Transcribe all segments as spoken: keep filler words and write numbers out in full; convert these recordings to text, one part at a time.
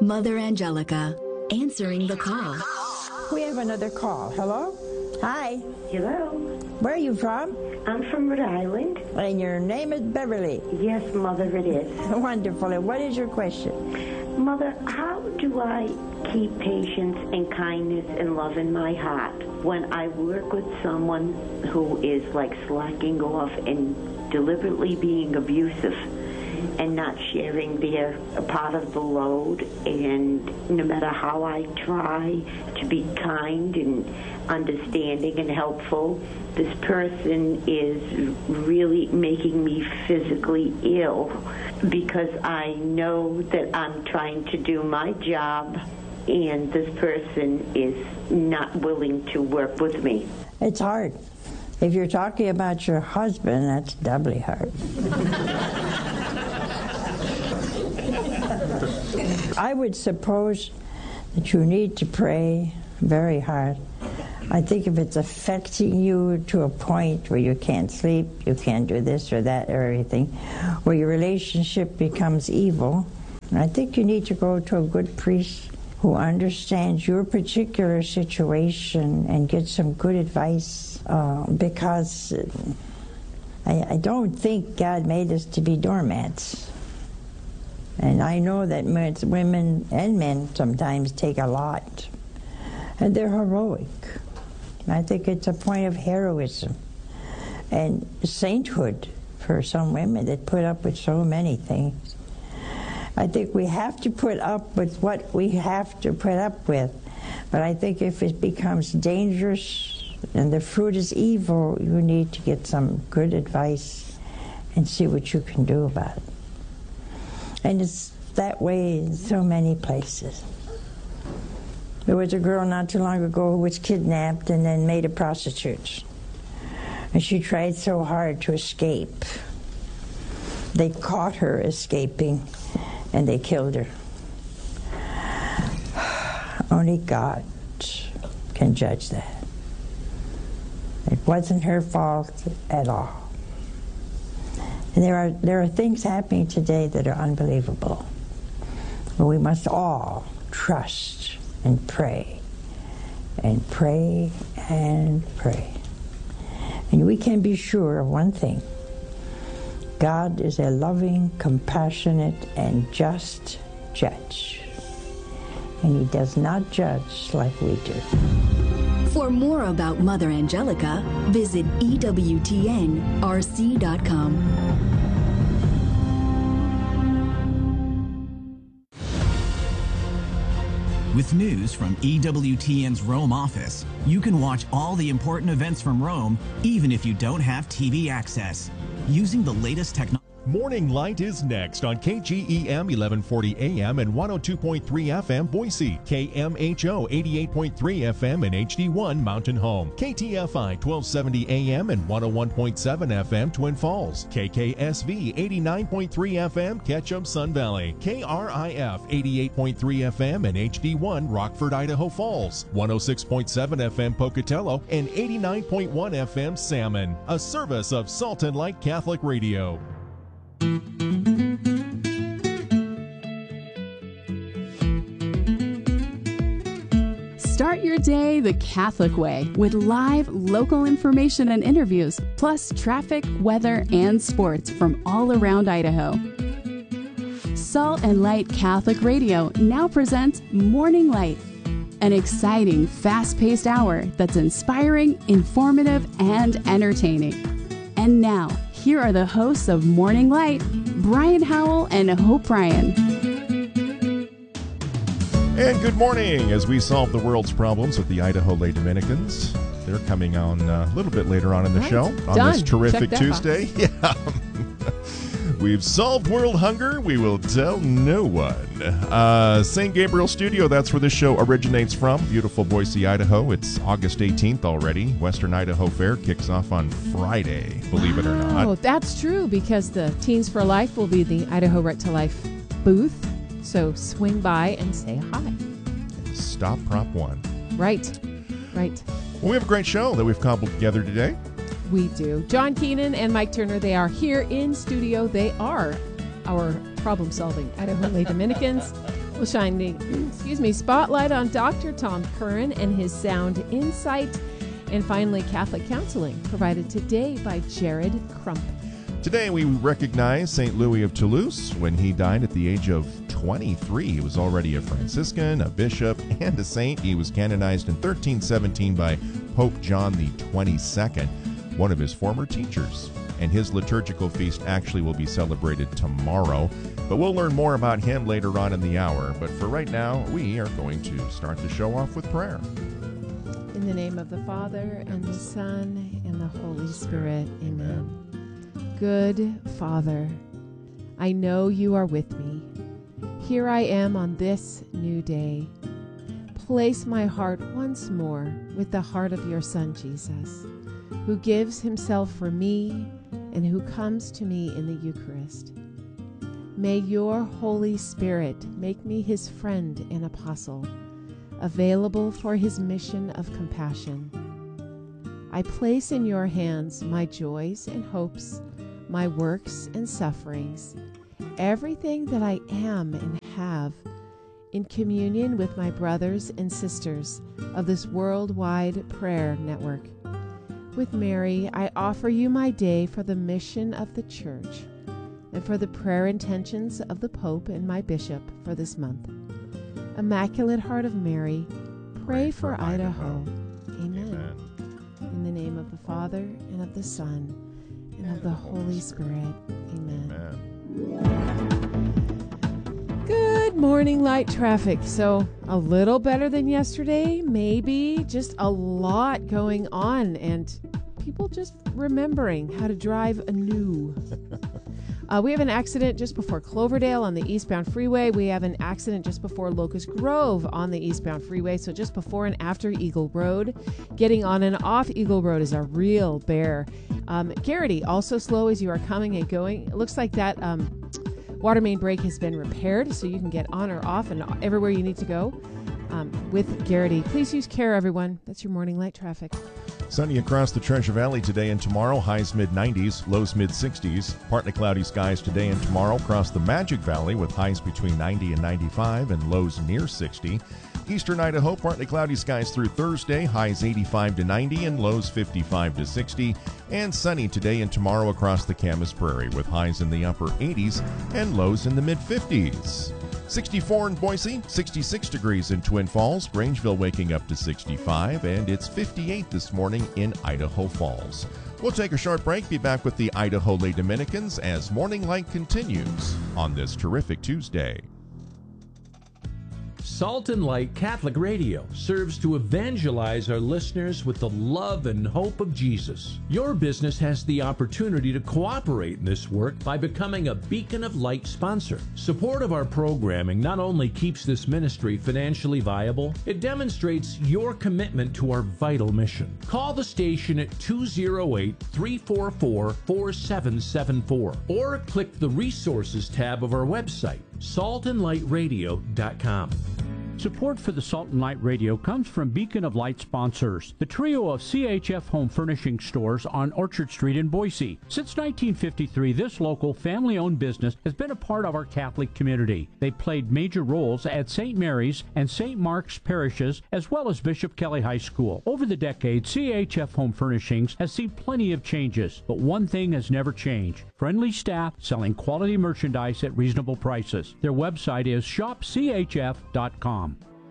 Mother Angelica, answering the call. We have another call. Hello? Hi. Hello. Where are you from? I'm from Rhode Island. And your name is Beverly. Yes, Mother, it is. Wonderful. And what is your question? Mother, how do I keep patience and kindness and love in my heart when I work with someone who is like slacking off and deliberately being abusive and not sharing their part of the load? And no matter how I try to be kind and understanding and helpful, this person is really making me physically ill because I know that I'm trying to do my job and this person is not willing to work with me. It's hard. If you're talking about your husband, that's doubly hard. I would suppose that you need to pray very hard. I think if it's affecting you to a point where you can't sleep, you can't do this or that or everything, where your relationship becomes evil, I think you need to go to a good priest who understands your particular situation and get some good advice, uh, because I, I don't think God made us to be doormats. And I know that women and men sometimes take a lot, and they're heroic. I think it's a point of heroism and sainthood for some women that put up with so many things. I think we have to put up with what we have to put up with, but I think if it becomes dangerous and the fruit is evil, you need to get some good advice and see what you can do about it. And it's that way in so many places. There was a girl not too long ago who was kidnapped and then made a prostitute. And she tried so hard to escape. They caught her escaping and they killed her. Only God can judge that. It wasn't her fault at all. And there are, there are things happening today that are unbelievable. But we must all trust and pray, and pray and pray. And we can be sure of one thing. God is a loving, compassionate, and just judge. And he does not judge like we do. For more about Mother Angelica, visit E W T N R C dot com. With news from E W T N's Rome office, you can watch all the important events from Rome, even if you don't have T V access, using the latest technology. Morning Light is next on K G E M eleven forty A M and one oh two point three F M Boise, K M H O eighty-eight point three F M and H D one Mountain Home, K T F I twelve seventy A M and one oh one point seven F M Twin Falls, K K S V eighty-nine point three F M Ketchum Sun Valley, K R I F eighty-eight point three F M and H D one Rockford, Idaho Falls, one oh six point seven F M Pocatello and eighty-nine point one F M Salmon, a service of Salt and Light Catholic Radio. Start your day the Catholic way with live local information and interviews, plus traffic, weather, and sports from all around Idaho. Salt and Light Catholic Radio now presents Morning Light, an exciting, fast-paced hour that's inspiring, informative, and entertaining. And now, here are the hosts of Morning Light, Brian Howell and Hope Ryan. And good morning as we solve the world's problems with the Idaho Lay Dominicans. They're coming on uh, a little bit later on in the right. show on Done. this terrific Check Tuesday. Yeah. We've solved world hunger. We will tell no one. Uh, Saint Gabriel Studio, that's where this show originates from. Beautiful Boise, Idaho. It's August eighteenth already. Western Idaho Fair kicks off on Friday, believe it or not. Oh, that's true, because the Teens for Life will be the Idaho Right to Life booth. So swing by and say hi. Stop Prop one. Right, right. Well, we have a great show that we've cobbled together today. We do. John Keenan and Mike Turner, they are here in studio. They are our problem-solving Idaho Lay Dominicans. We'll shine the excuse me spotlight on Doctor Tom Curran and his sound insight. And finally, Catholic counseling provided today by Jared Crump. Today we recognize Saint Louis of Toulouse. When he died at the age of twenty-three, he was already a Franciscan, a bishop, and a saint. He was canonized in thirteen seventeen by Pope John the twenty-second, one of his former teachers. And his liturgical feast actually will be celebrated tomorrow. But we'll learn more about him later on in the hour. But for right now, we are going to start the show off with prayer. In the name of the Father, and the Son, and the Holy Spirit. Amen. Good Father, I know you are with me. Here I am on this new day. Place my heart once more with the heart of your Son, Jesus, who gives himself for me and who comes to me in the Eucharist. May your Holy Spirit make me his friend and apostle, available for his mission of compassion. I place in your hands my joys and hopes, my works and sufferings, everything that I am and have, in communion with my brothers and sisters of this worldwide prayer network. With Mary, I offer you my day for the mission of the Church and for the prayer intentions of the Pope and my Bishop for this month. Immaculate Heart of Mary, pray, pray for, for Idaho. Idaho. Amen. Amen. In the name of the Father, and of the Son, and of the Holy Spirit. Amen. Amen. Good morning, light traffic. So a little better than yesterday, maybe just a lot going on, and people just remembering how to drive anew. Uh, we have an accident just before Cloverdale on the eastbound freeway. We have an accident just before Locust Grove on the eastbound freeway. So just before and after Eagle Road. Getting on and off Eagle Road is a real bear. Um, Garrity, also slow as you are coming and going. It looks like that um, water main break has been repaired, so you can get on or off and everywhere you need to go um, with Garrity. Please use care, everyone. That's your morning light traffic. Sunny across the Treasure Valley today and tomorrow, highs mid nineties, lows mid sixties. Partly cloudy skies today and tomorrow across the Magic Valley with highs between ninety and ninety-five and lows near sixty. Eastern Idaho, partly cloudy skies through Thursday, highs eighty-five to ninety and lows fifty-five to sixty. And sunny today and tomorrow across the Camas Prairie with highs in the upper eighties and lows in the mid fifties. sixty-four in Boise, sixty-six degrees in Twin Falls, Grangeville waking up to sixty-five, and it's fifty-eight this morning in Idaho Falls. We'll take a short break, be back with the Idaho Lay Dominicans as Morning Light continues on this terrific Tuesday. Salt and Light Catholic Radio serves to evangelize our listeners with the love and hope of Jesus. Your business has the opportunity to cooperate in this work by becoming a Beacon of Light sponsor. Support of our programming not only keeps this ministry financially viable, it demonstrates your commitment to our vital mission. Call the station at two oh eight, three four four, four seven seven four or click the Resources tab of our website, salt and light radio dot com. Support for the Salt and Light Radio comes from Beacon of Light sponsors, the trio of C H F home furnishing stores on Orchard Street in Boise. Since nineteen fifty-three, this local family-owned business has been a part of our Catholic community. They played major roles at Saint Mary's and Saint Mark's parishes, as well as Bishop Kelly High School. Over the decades, C H F Home Furnishings has seen plenty of changes, but one thing has never changed: friendly staff selling quality merchandise at reasonable prices. Their website is shop c h f dot com.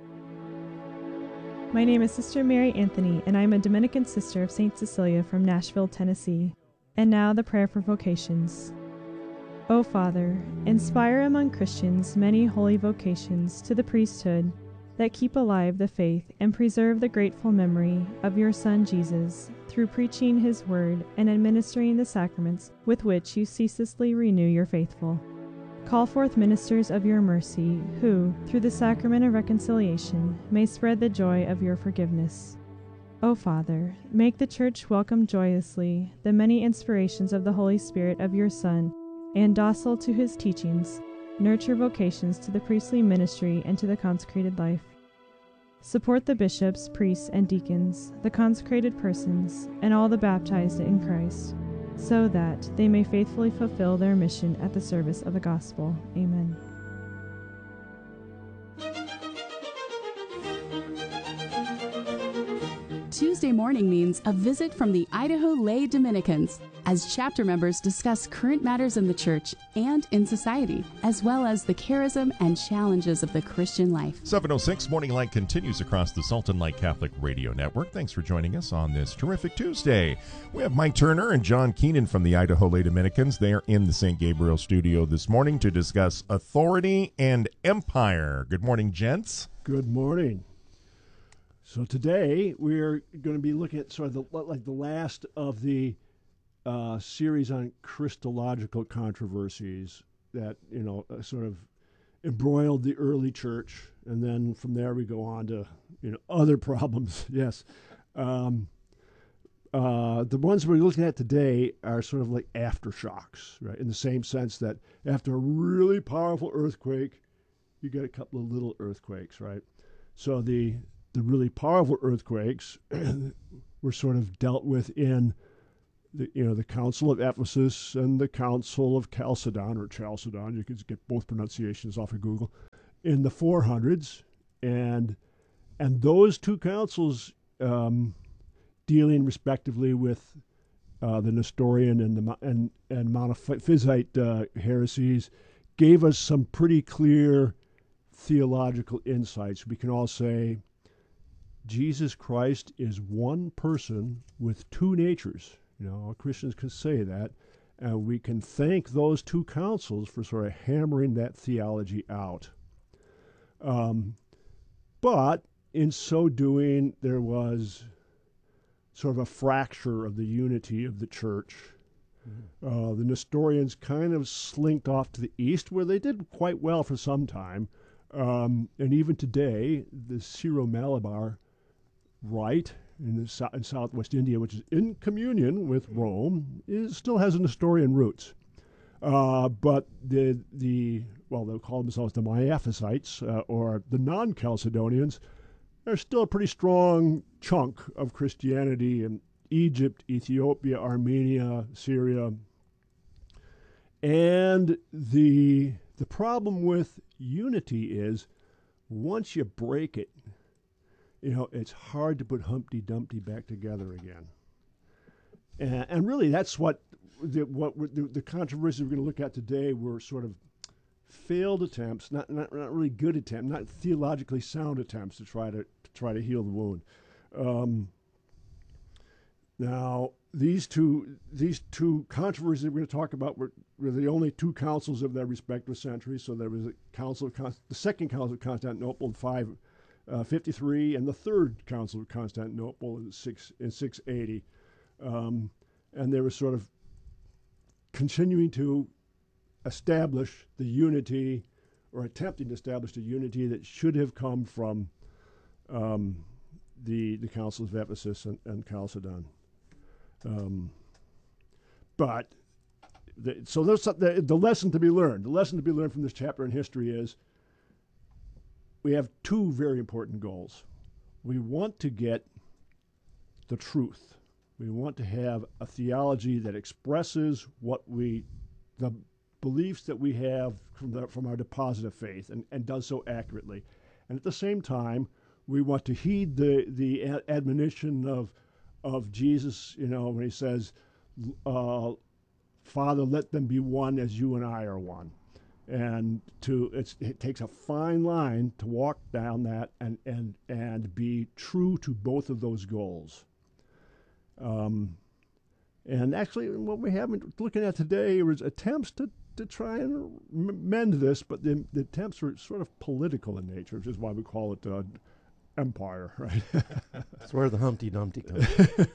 My name is Sister Mary Anthony, and I'm a Dominican sister of Saint Cecilia from Nashville, Tennessee. And now the prayer for vocations. O Father, inspire among Christians many holy vocations to the priesthood that keep alive the faith and preserve the grateful memory of your Son Jesus through preaching his word and administering the sacraments with which you ceaselessly renew your faithful. Call forth ministers of your mercy, who, through the sacrament of reconciliation, may spread the joy of your forgiveness. O Father, make the Church welcome joyously the many inspirations of the Holy Spirit of your Son, and docile to his teachings, nurture vocations to the priestly ministry and to the consecrated life. Support the bishops, priests, and deacons, the consecrated persons, and all the baptized in Christ, so that they may faithfully fulfill their mission at the service of the gospel. Amen. Tuesday morning means a visit from the Idaho Lay Dominicans as chapter members discuss current matters in the church and in society, as well as the charism and challenges of the Christian life. seven oh six Morning Light continues across the Sultan Light Catholic Radio Network. Thanks for joining us on this terrific Tuesday. We have Mike Turner and John Keenan from the Idaho Lay Dominicans. They are in the Saint Gabriel studio this morning to discuss authority and empire. Good morning, gents. Good morning. So today we're going to be looking at sort of the, like the last of the uh, series on Christological controversies that, you know, uh, sort of embroiled the early church, and then from there we go on to, you know, other problems. Yes. Um, uh, the ones we're looking at today are sort of like aftershocks, right? In the same sense that after a really powerful earthquake, you get a couple of little earthquakes, right? So the the really powerful earthquakes were sort of dealt with in the, you know, the Council of Ephesus and the Council of Chalcedon, or Chalcedon. You can get both pronunciations off of Google, in the four hundreds, and and those two councils, um, dealing respectively with uh, the Nestorian and the and and Monophysite uh, heresies, gave us some pretty clear theological insights. We can all say Jesus Christ is one person with two natures. You know, all Christians can say that, and we can thank those two councils for sort of hammering that theology out. Um, but in so doing, there was sort of a fracture of the unity of the church. Mm-hmm. Uh, the Nestorians kind of slinked off to the east, where they did quite well for some time. Um, and even today, the Syro-Malabar Rite in, the so- in southwest India, which is in communion with Rome, is, still has Nestorian roots. Uh, but the, the well, they'll call themselves the Miaphysites, uh, or the non-Chalcedonians, are still a pretty strong chunk of Christianity in Egypt, Ethiopia, Armenia, Syria. And the the problem with unity is, once you break it, you know, it's hard to put Humpty Dumpty back together again. And, and really, that's what the, what the, the controversies we're going to look at today were sort of failed attempts, not not, not really good attempts, not theologically sound attempts to try to, to try to heal the wound. Um, now, these two these two controversies we're going to talk about were, were the only two councils of their respective centuries. So there was a council of Const- the second council of Constantinople in five fifty-three, and the third council of Constantinople in six in six eighty, um, and they were sort of continuing to establish the unity, or attempting to establish the unity that should have come from um, the the councils of Ephesus and, and Chalcedon. Um, but the, so there's the, the lesson to be learned. The lesson to be learned from this chapter in history is we have two very important goals. We want to get the truth. We want to have a theology that expresses what we, the beliefs that we have from the, from our deposit of faith, and, and does so accurately. And at the same time, we want to heed the the a- admonition of of Jesus, you know, when he says, uh, Father, let them be one as you and I are one. And to it's, it takes a fine line to walk down that and and and be true to both of those goals. Um, and actually, what we have been looking at today was attempts to, to try and mend this, but the, the attempts are sort of political in nature, which is why we call it uh, empire, right? That's where the Humpty Dumpty comes.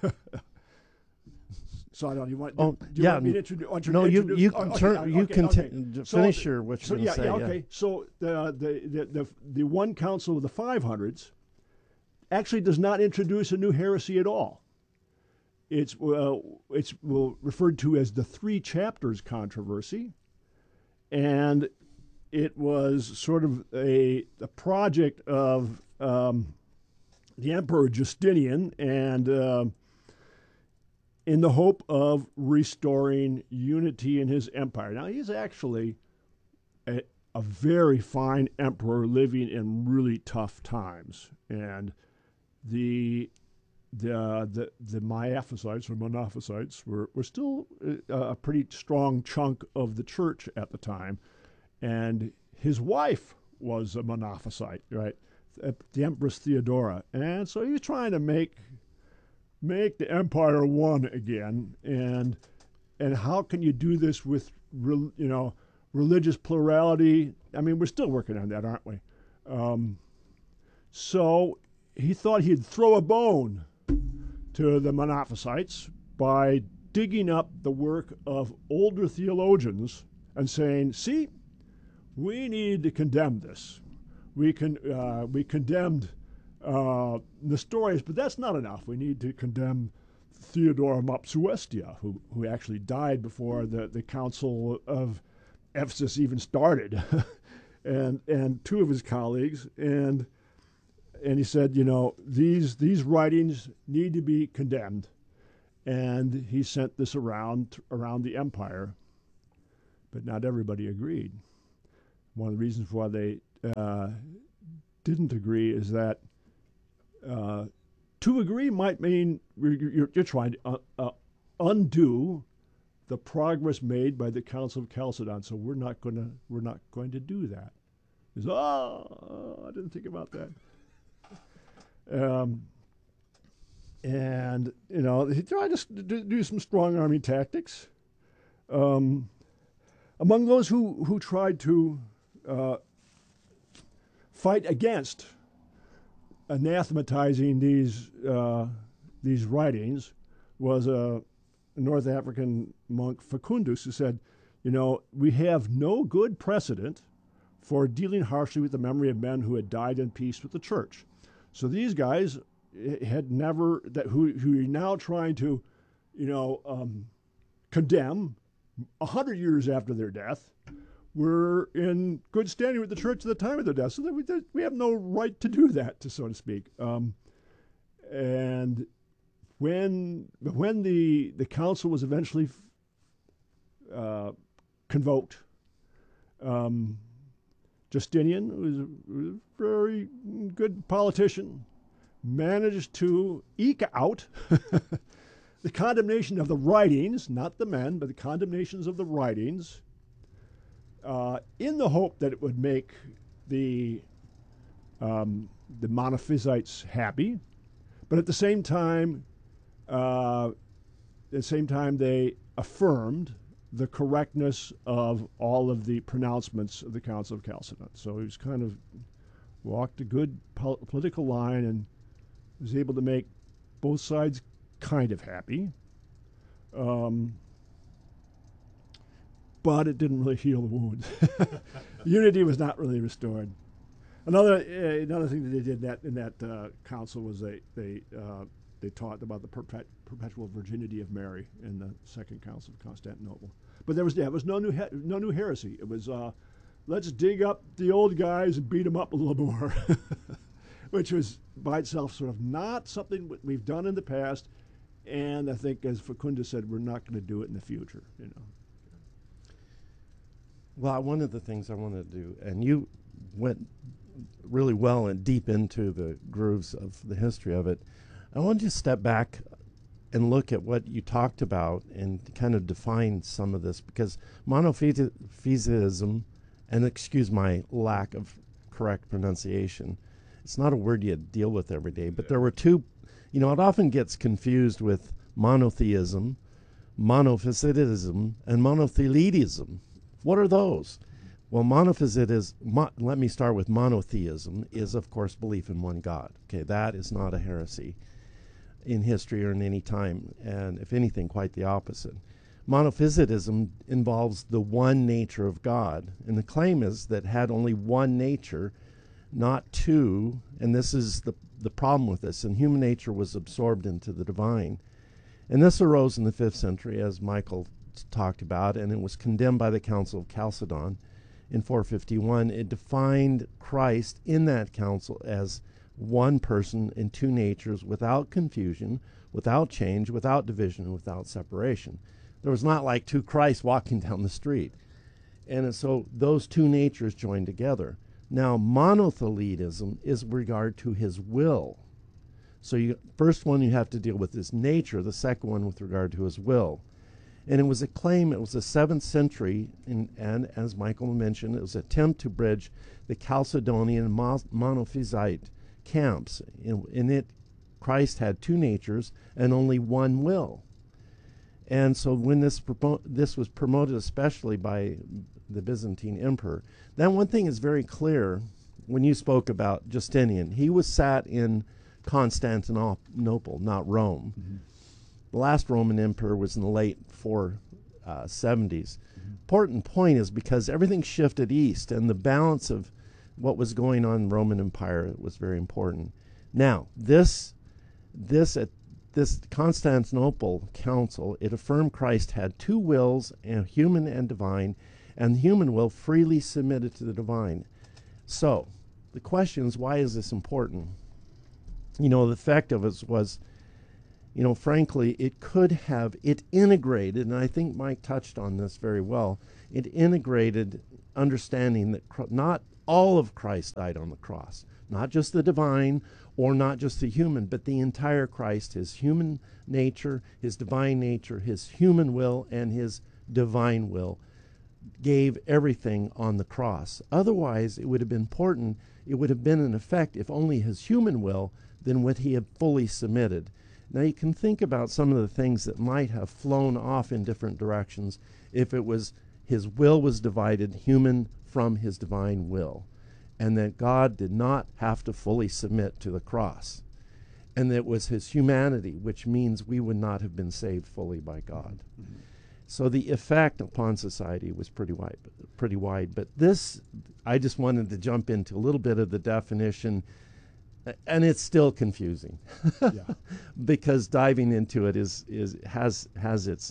So I don't. You want? Oh, do, do you yeah. want me to introduce? No, you introduce, you oh, can okay, turn. okay, You okay, can okay. t- So finish the, your what so you're yeah, going to yeah, say. okay. Yeah. So the, the the the the one council of the five hundreds actually does not introduce a new heresy at all. It's uh, it's well, referred to as the three chapters controversy, and it was sort of a a project of um, the Emperor Justinian, and uh, in the hope of restoring unity in his empire. Now, he's actually a, a very fine emperor living in really tough times, and the the the the Miaphysites or Monophysites were were still a, a pretty strong chunk of the church at the time, and his wife was a Monophysite, right? The Empress Theodora, and so he was trying to make make the empire one again, and and how can you do this with re, you know religious plurality? I mean, we're still working on that, aren't we? Um, so he thought he'd throw a bone to the Monophysites by digging up the work of older theologians and saying, see, we need to condemn this. We can uh, we condemned uh, Nestorius, but that's not enough. We need to condemn Theodora Mopsuestia, who who actually died before the, the Council of Ephesus even started, and and two of his colleagues, and and he said, you know, these these writings need to be condemned, and he sent this around around the empire, but not everybody agreed. One of the reasons why they uh, didn't agree is that uh, to agree might mean you're, you're trying to uh, uh, undo the progress made by the Council of Chalcedon. So we're not going to we're not going to do that. He's, oh, I didn't think about that. Um, and you know, he tried to do, do some strong army tactics. Um, among those who who tried to uh, fight against anathematizing these uh, these writings was a North African monk, Facundus, who said, you know, we have no good precedent for dealing harshly with the memory of men who had died in peace with the church. So these guys had never, that who who are now trying to, you know, um, condemn a hundred years after their death, were in good standing with the church at the time of their death. So that we, that we have no right to do that, to so to speak. Um, and when when the the council was eventually uh, convoked, um, Justinian, who was a, was a very good politician, managed to eke out the condemnation of the writings, not the men, but the condemnations of the writings, uh, in the hope that it would make the um, the Monophysites happy, but at the same time, uh, at the same time they affirmed the correctness of all of the pronouncements of the Council of Chalcedon. So he was kind of walked a good pol- political line and was able to make both sides kind of happy. Um, but it didn't really heal the wound. Unity was not really restored. Another uh, another thing that they did in that in that uh, council was they they uh, they taught about the perpet- perpetual virginity of Mary in the Second Council of Constantinople. But there was yeah, there was no new he- no new heresy. It was uh, let's dig up the old guys and beat them up a little more, which was by itself sort of not something we've done in the past. And I think, as Facundus said, we're not going to do it in the future. You know. Well, one of the things I wanted to do, and you went really well and deep into the grooves of the history of it. I want you to step back and look at what you talked about and kind of define some of this, because monotheism, and excuse my lack of correct pronunciation, it's not a word you deal with every day, but there were two, you know, it often gets confused with monotheism, monophysitism, and monothelitism. What are those? Well, monophysitism, mo- let me start with monotheism, is of course belief in one God. Okay, that is not a heresy in history or in any time, and if anything, quite the opposite. Monophysitism involves the one nature of God, and the claim is that had only one nature, not two, and this is the, the problem with this, and human nature was absorbed into the divine. And this arose in the fifth century, as Michael t- talked about, and it was condemned by the Council of Chalcedon in four fifty-one. It defined Christ in that council as one person in two natures, without confusion, without change, without division, and without separation. There was not like two Christs walking down the street. And so those two natures joined together. Now, monothelitism is with regard to his will. So you first one you have to deal with his nature, the second one with regard to his will. And it was a claim, it was the seventh century, in, and as Michael mentioned, it was an attempt to bridge the Chalcedonian and Mo- Monophysite camps. In, in it, Christ had two natures and only one will. And so when this propo- this was promoted especially by the Byzantine emperor, then one thing is very clear when you spoke about Justinian. He was sat in Constantinople, not Rome. Mm-hmm. The last Roman emperor was in the late four seventies. Mm-hmm. Important point is because everything shifted east, and the balance of what was going on in the Roman Empire was very important. Now, this this at this Constantinople council, it affirmed Christ had two wills, and human and divine, and the human will freely submitted to the divine. So, the question is, why is this important? You know, the effect of it was, you know, frankly, it could have, it integrated, and I think Mike touched on this very well, it integrated understanding that cr- not all of Christ died on the cross, not just the divine or not just the human, but the entire Christ, his human nature, his divine nature, his human will, and his divine will, gave everything on the cross. Otherwise, it would have been important, it would have been an effect if only his human will, then would he have fully submitted. Now you can think about some of the things that might have flown off in different directions if it was his will was divided, human from his divine will, and that God did not have to fully submit to the cross, and that it was his humanity, which means we would not have been saved fully by God. Mm-hmm. So the effect upon society was pretty wide, pretty wide. But this, I just wanted to jump into a little bit of the definition, and it's still confusing, yeah. because diving into it is is has has its,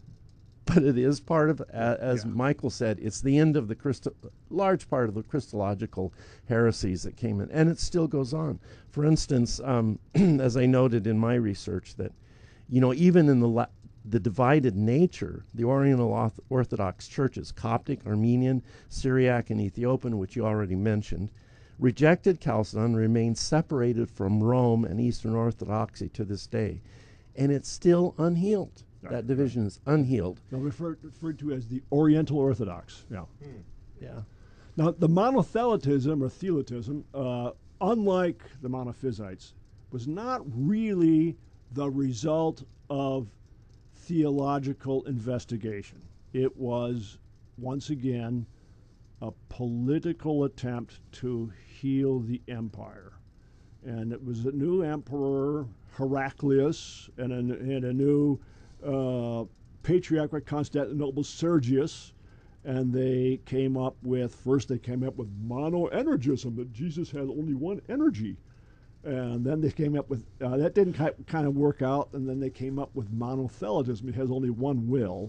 but it is part of, uh, as yeah. Michael said, it's the end of the Christo, large part of the Christological heresies that came in, and it still goes on. For instance, um, as I noted in my research, that, you know, even in the la- the divided nature, the Oriental Orthodox churches, Coptic, Armenian, Syriac, and Ethiopian, which you already mentioned, rejected Chalcedon, remains separated from Rome and Eastern Orthodoxy to this day. And it's still unhealed. Right. That division right. is unhealed. Now referred, referred to as the Oriental Orthodox. Yeah. Hmm. Yeah. Now, the monothelitism or thelitism, uh, unlike the Monophysites, was not really the result of theological investigation. It was, once again, a political attempt to heal the empire. And it was a new emperor, Heraclius, and a, and a new uh, patriarch of Constantinople, Sergius, and they came up with, first they came up with monoenergism, that Jesus had only one energy. And then they came up with, uh, that didn't ki- kind of work out, and then they came up with monothelitism. It has only one will,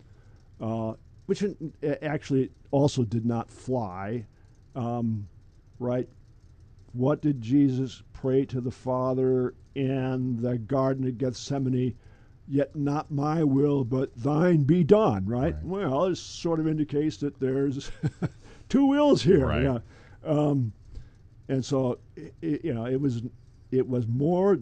uh, which in, uh, actually also did not fly, um, right? What did Jesus pray to the Father in the Garden of Gethsemane? Yet not my will, but thine be done, right? right. Well, it sort of indicates that there's two wills here. Right. Yeah. Um, and so, it, it, you know, it was it was more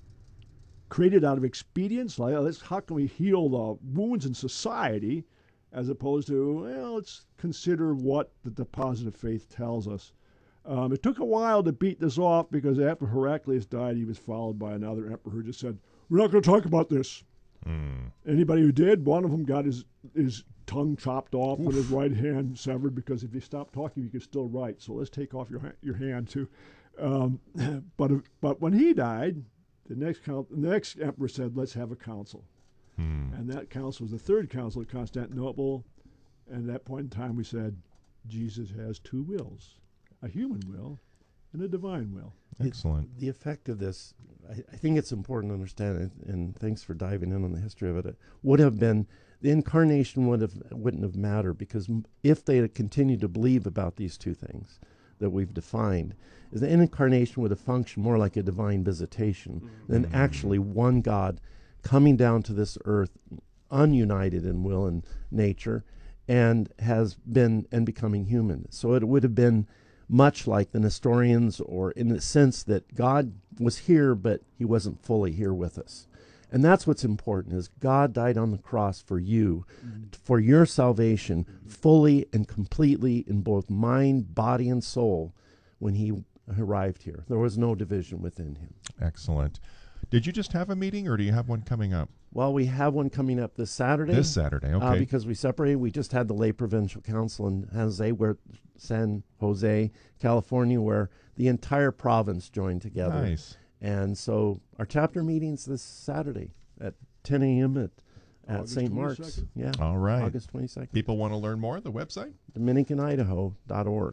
created out of expedience, like, oh, let's, how can we heal the wounds in society, as opposed to, well, let's consider what the deposit of faith tells us. Um, it took a while to beat this off, because after Heraclius died, he was followed by another emperor who just said, we're not going to talk about this. Mm. Anybody who did, one of them got his, his tongue chopped off Oof. and his right hand severed, because if you stop talking, you can still write. So let's take off your ha- your hand too. Um, but but when he died, the next count, the next emperor said, let's have a council. Mm. And that council was the third council of Constantinople. And at that point in time, we said, Jesus has two wills, a human will and a divine will. Excellent. It, the effect of this, I, I think it's important to understand it, and thanks for diving in on the history of it. It would have been, the incarnation would have, wouldn't have mattered, because m- if they had continued to believe about these two things that we've defined, is the incarnation would have functioned more like a divine visitation mm-hmm. than mm-hmm. actually one God coming down to this earth, ununited in will and nature, and has been, and becoming human. So it would have been much like the Nestorians, or in the sense that God was here, but he wasn't fully here with us. And that's what's important, is God died on the cross for you, mm-hmm. for your salvation, mm-hmm. fully and completely in both mind, body, and soul when he arrived here. There was no division within him. Excellent. Did you just have a meeting, or do you have one coming up? Well, we have one coming up this Saturday. This Saturday, okay. Uh, because we separated. We just had the Lay Provincial Council in Jose, where San Jose, California, where the entire province joined together. Nice. And so our chapter meeting's this Saturday at ten a.m. at, at Saint Mark's. Yeah. All right. August twenty-second. People want to learn more? The website? Dominican Idaho dot org.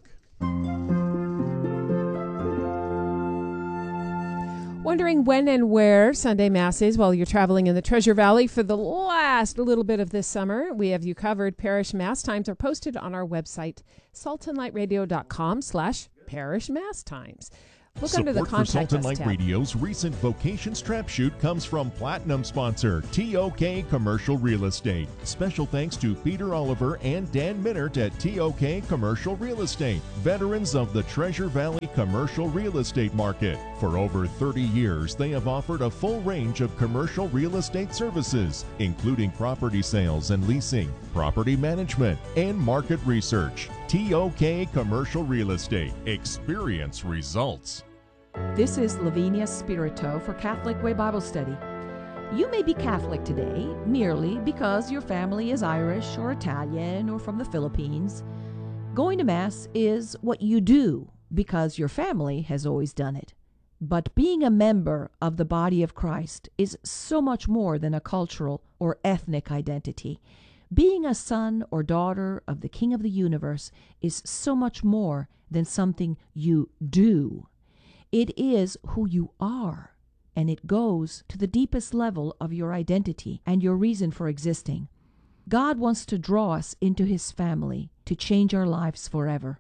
Wondering when and where Sunday Mass is while you're traveling in the Treasure Valley for the last little bit of this summer? We have you covered. Parish Mass times are posted on our website, salt and light radio dot com slash parish mass times. Look Support under the for Contact Salt and Us Light tab. Radio's recent Vocation Strap Shoot comes from Platinum sponsor T O K Commercial Real Estate. Special thanks to Peter Oliver and Dan Minnert at T O K Commercial Real Estate, veterans of the Treasure Valley commercial real estate market. For over thirty years, they have offered a full range of commercial real estate services, including property sales and leasing, property management, and market research. T O K Commercial Real Estate. Experience results. This is Lavinia Spirito for Catholic Way Bible Study. You may be Catholic today merely because your family is Irish or Italian or from the Philippines. Going to Mass is what you do because your family has always done it. But being a member of the body of Christ is so much more than a cultural or ethnic identity. Being a son or daughter of the King of the universe is so much more than something you do. It is who you are, and it goes to the deepest level of your identity and your reason for existing. God wants to draw us into his family to change our lives forever.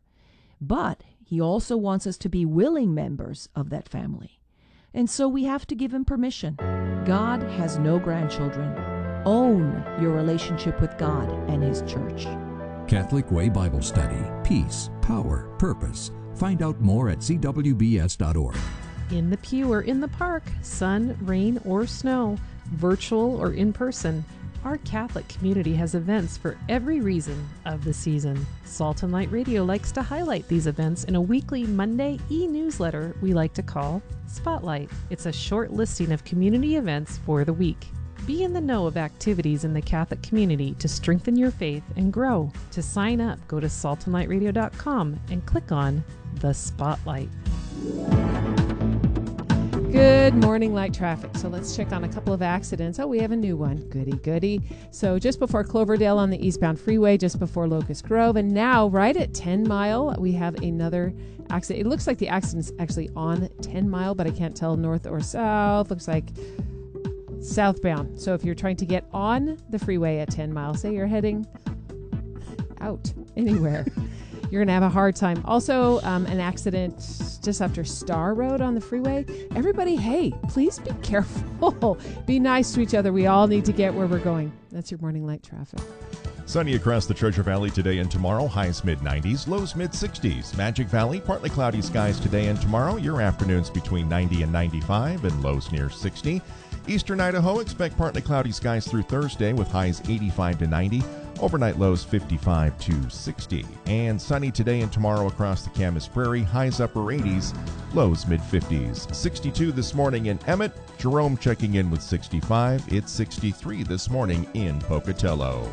But he also wants us to be willing members of that family. And so we have to give him permission. God has no grandchildren. Own your relationship with God and his church. Catholic Way Bible Study. Peace, power, purpose. Find out more at c w b s dot org. In the pew or in the park, sun, rain, or snow, virtual or in person, our Catholic community has events for every reason of the season. Salt and Light Radio likes to highlight these events in a weekly Monday e-newsletter we like to call Spotlight. It's a short listing of community events for the week. Be in the know of activities in the Catholic community to strengthen your faith and grow. To sign up, go to salt and light radio dot com and click on the Spotlight. Good morning, light traffic. So let's check on a couple of accidents. Oh, we have a new one. Goody, goody. So just before Cloverdale on the eastbound freeway, just before Locust Grove, and now right at ten mile, we have another accident. It looks like the accident's actually on ten mile, but I can't tell north or south. Looks like southbound. So if you're trying to get on the freeway at ten miles, say you're heading out anywhere, you're going to have a hard time. Also, um, an accident just after Star Road on the freeway. Everybody, hey, please be careful. Be nice to each other. We all need to get where we're going. That's your morning light traffic. Sunny across the Treasure Valley today and tomorrow. Highs mid nineties, lows mid sixties. Magic Valley, partly cloudy skies today and tomorrow. Your afternoons between ninety and ninety-five and lows near sixty. Eastern Idaho, expect partly cloudy skies through Thursday with highs eighty-five to ninety. Overnight lows fifty-five to sixty. And sunny today and tomorrow across the Camas Prairie. Highs upper eighties, lows mid fifties. sixty-two this morning in Emmett. Jerome checking in with sixty-five. It's sixty-three this morning in Pocatello.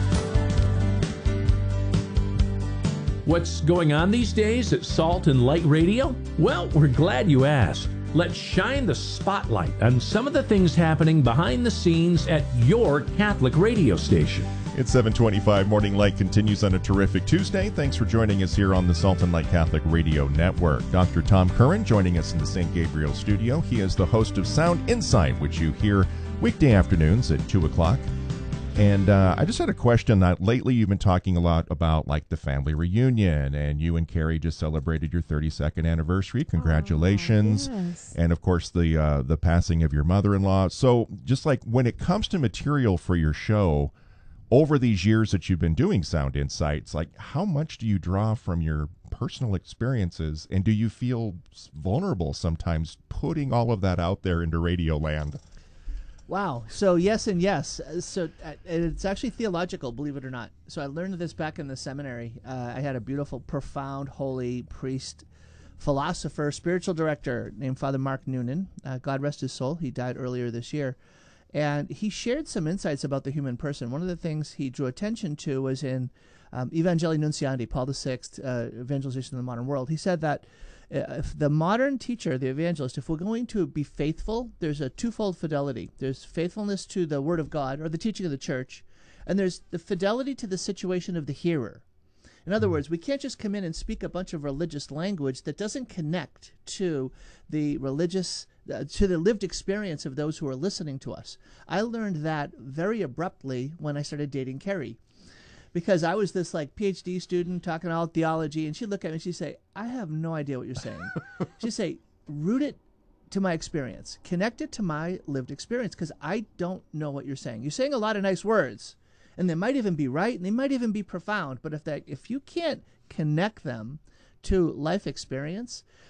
What's going on these days at Salt and Light Radio? Well, we're glad you asked. Let's shine the spotlight on some of the things happening behind the scenes at your Catholic radio station. It's seven twenty-five. Morning Light continues on a terrific Tuesday. Thanks for joining us here on the Salt and Light Catholic Radio Network. Doctor Tom Curran joining us in the Saint Gabriel studio. He is the host of Sound Insight, which you hear weekday afternoons at two o'clock. And uh, I just had a question. That lately you've been talking a lot about like the family reunion, and you and Carrie just celebrated your thirty-second anniversary. Congratulations. Oh, yes. And of course the uh, the passing of your mother-in-law. So just like when it comes to material for your show, over these years that you've been doing Sound Insights, like how much do you draw from your personal experiences, and do you feel vulnerable sometimes putting all of that out there into radio land? Wow. So yes and yes. So uh, it's actually theological, believe it or not. So I learned this back in the seminary. Uh, I had a beautiful, profound, holy priest, philosopher, spiritual director named Father Mark Noonan. Uh, God rest his soul. He died earlier this year. And he shared some insights about the human person. One of the things he drew attention to was in um, Evangelii Nuntiandi, Paul the Sixth, uh, Evangelization in the Modern World. He said that uh, if the modern teacher, the evangelist, if we're going to be faithful, there's a twofold fidelity. There's faithfulness to the Word of God or the teaching of the church, and there's the fidelity to the situation of the hearer. In other words, we can't just come in and speak a bunch of religious language that doesn't connect to the religious, uh, to the lived experience of those who are listening to us. I learned that very abruptly when I started dating Carrie, because I was this like PhD student talking all theology, and she'd look at me and she'd say, I have no idea what you're saying. She'd say, root it to my experience, connect it to my lived experience, because I don't know what you're saying. You're saying a lot of nice words, and they might even be right, and they might even be profound. But if that, if you can't connect them to life experience,